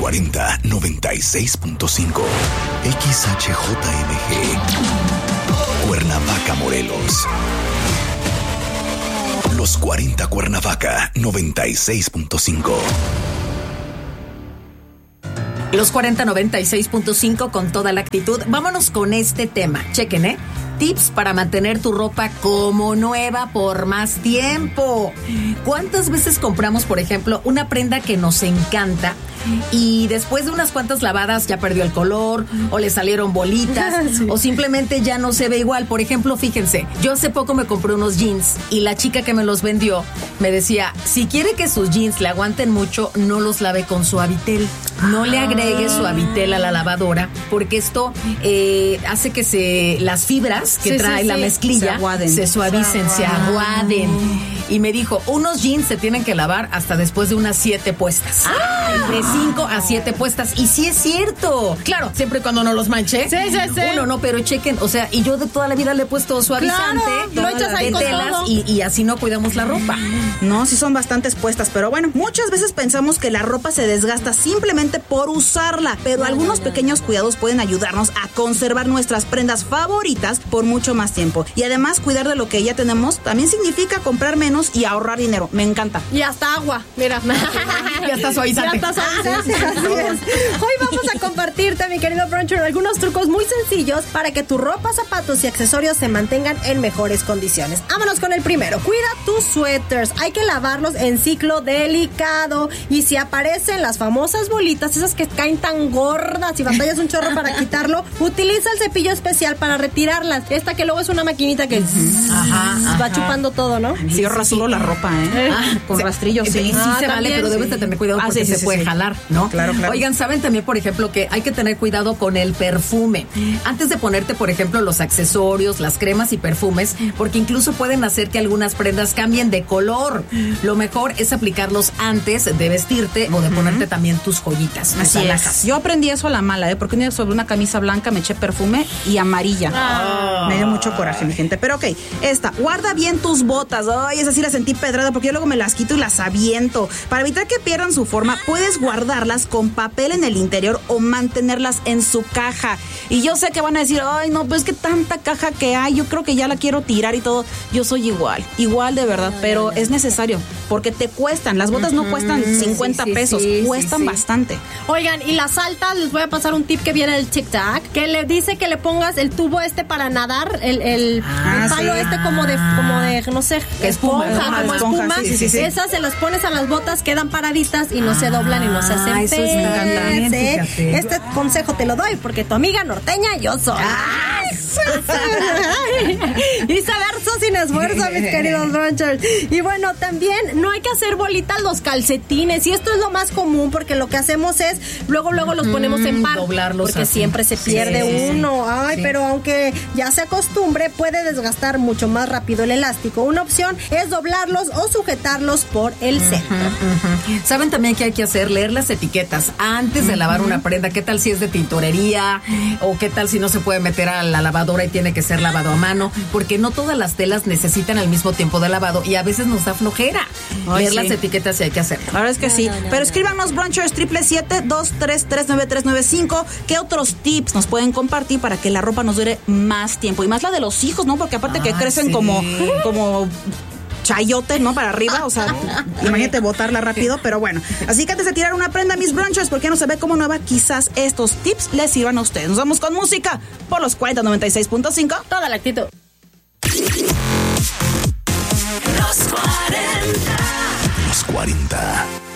40 96.5 XHJMG Cuernavaca, Morelos. Los 40 Cuernavaca 96.5. Los 40 96.5 con toda la actitud. Vámonos con este tema. Chequen, tips para mantener tu ropa como nueva por más tiempo. ¿Cuántas veces compramos, por ejemplo, una prenda que nos encanta y después de unas cuantas lavadas ya perdió el color o le salieron bolitas sí, o simplemente ya no se ve igual? Por ejemplo, fíjense, yo hace poco me compré unos jeans y la chica que me los vendió me decía, si quiere que sus jeans le aguanten mucho, no los lave con Suavitel. No le agregue Suavitel a la lavadora porque esto hace que las fibras que trae la mezclilla se suavicen, se aguaden. Y me dijo, unos jeans se tienen que lavar hasta después de unas 7 puestas. De 5 a 7 puestas. Y sí es cierto. Claro, siempre y cuando no los manche. Sí. Uno no, pero chequen, o sea, y yo de toda la vida le he puesto suavizante lo echas ahí de con telas todo. y así no cuidamos la ropa. No, sí son bastantes puestas, pero bueno, muchas veces pensamos que la ropa se desgasta simplemente por usarla, pero algunos pequeños cuidados pueden ayudarnos a conservar nuestras prendas favoritas por mucho más tiempo. Y además, cuidar de lo que ya tenemos también significa comprar menos y ahorrar dinero. Me encanta. Y hasta agua, mira. Ya está suavizante. Así es. Hoy vamos a compartirte, mi querido Bruncher, algunos trucos muy sencillos para que tu ropa, zapatos y accesorios se mantengan en mejores condiciones. Vámonos con el primero. Cuida tus suéteres. Hay que lavarlos en ciclo delicado. Y si aparecen las famosas bolitas, esas que caen tan gordas y batallas un chorro para quitarlo, utiliza el cepillo especial para retirarlas. Esta que luego es una maquinita que va chupando todo, ¿no? Sí, yo rasuro la ropa, con rastrillo, sí. Sí se vale, pero debes de tener cuidado porque se puede jalar, ¿no? Claro. Oigan, ¿saben también, por ejemplo, que hay que tener cuidado con el perfume? Antes de ponerte, por ejemplo, los accesorios, las cremas y perfumes, porque incluso pueden hacer que algunas prendas cambien de color. Lo mejor es aplicarlos antes de vestirte o de ponerte también tus joyitas, tus alhajas. Yo aprendí eso a la mala, porque un día sobre una camisa blanca me eché perfume y amarilla. Me dio mucho coraje, mi gente. Pero ok, guarda bien tus botas. Ay, esas sí las sentí pedrada porque yo luego me las quito y las aviento. Para evitar que pierdan su forma, puedes guardarlas con papel en el interior o mantenerlas en su caja. Y yo sé que van a decir, ay, no, pues que tanta caja que hay, yo creo que ya la quiero tirar y todo. Yo soy igual de verdad, pero es necesario porque te cuestan. Las botas no cuestan 50 pesos, cuestan bastante. Oigan, y las altas, les voy a pasar un tip que viene del TikTok, que le dice que le pongas el tubo para nadar, el palo como de, no sé, esponja. Sí. Esas se las pones a las botas, quedan paraditas y no se doblan y no se hacen eso es encantador. Este consejo te lo doy porque tu amiga norteña yo soy. Y saberzo sin esfuerzo, mis queridos brunchers. Y bueno, también no hay que hacer bolitas los calcetines, y esto es lo más común porque lo que hacemos es luego los ponemos en par, doblarlos porque así. siempre se pierde uno. Pero aunque ya se acostumbre, puede desgastar mucho más rápido el elástico. Una opción es doblarlos o sujetarlos por el centro. ¿Saben también qué hay que hacer? Leer las etiquetas antes de lavar una prenda. ¿Qué tal si es de tintorería? ¿O qué tal si no se puede meter a la lavadora y tiene que ser lavado a mano? Porque no todas las telas necesitan el mismo tiempo de lavado y a veces nos da flojera leer las etiquetas y hay que hacerlo. La verdad es que sí. Pero escríbanos, Brunchers, 777-233-9395. ¿Qué otros tips nos pueden compartir para que la ropa nos dure más tiempo? Y más la de los hijos, ¿no? Porque aparte que crecen como chayote, ¿no? Para arriba, o sea, imagínate botarla rápido, pero bueno. Así que antes de tirar una prenda, mis brunchers, porque no se ve como nueva, quizás estos tips les sirvan a ustedes. Nos vamos con música por los 40 96.5. Toda la actitud. Los 40.